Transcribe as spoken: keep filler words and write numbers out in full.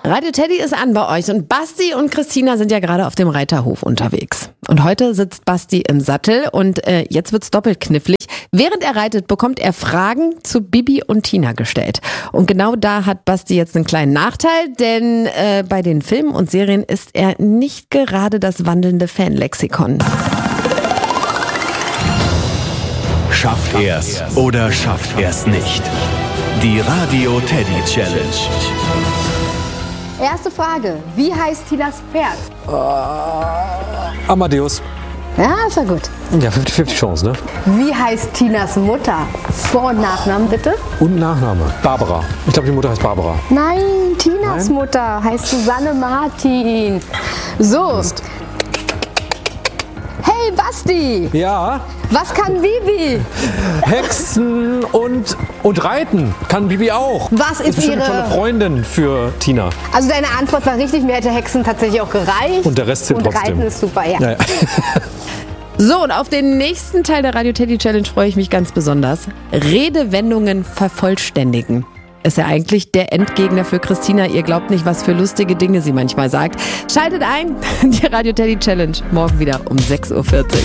Radio Teddy ist an bei euch und Basti und Christina sind ja gerade auf dem Reiterhof unterwegs. Und heute sitzt Basti im Sattel und äh, jetzt wird's doppelt knifflig. Während er reitet, bekommt er Fragen zu Bibi und Tina gestellt. Und genau da hat Basti jetzt einen kleinen Nachteil, denn äh, bei den Filmen und Serien ist er nicht gerade das wandelnde Fanlexikon. Schafft er's oder schafft er's nicht? Die Radio Teddy Challenge. Erste Frage, wie heißt Tinas Pferd? Uh, Amadeus. Ja, ist ja gut. Ja, fünfzig fünfzig Chance, ne? Wie heißt Tinas Mutter? Vor- und Nachnamen bitte? Und Nachname. Barbara. Ich glaube, die Mutter heißt Barbara. Nein, Tinas Nein? Mutter heißt Susanne Martin. So. Mist. Hey Basti, Ja, was kann Bibi? Hexen und, und Reiten kann Bibi auch. Was ist bestimmt ihre- eine tolle Freundin für Tina. Also deine Antwort war richtig, mir hätte Hexen tatsächlich auch gereicht. Und der Rest zählt Und trotzdem. Reiten ist super, ja. Ja, ja. So, und auf den nächsten Teil der Radio Teddy Challenge freue ich mich ganz besonders. Redewendungen vervollständigen. Ist ja eigentlich der Endgegner für Christina. Ihr glaubt nicht, was für lustige Dinge sie manchmal sagt. Schaltet ein, die Radio Teddy Challenge morgen wieder um sechs Uhr vierzig.